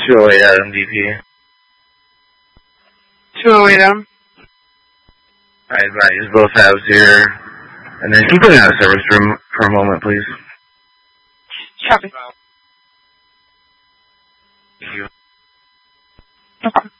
208 Adam DP. 208 Adam. I advise both halves here. And then can you put me out of service for a moment, please? Copy. Thank you. No problem.